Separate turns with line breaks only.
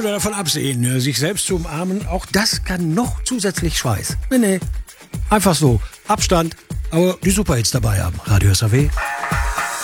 wir davon absehen, sich selbst zu umarmen, auch das kann noch zusätzlich Schweiß. Nee, einfach so. Abstand, aber die Superhits dabei haben. Radio SAW.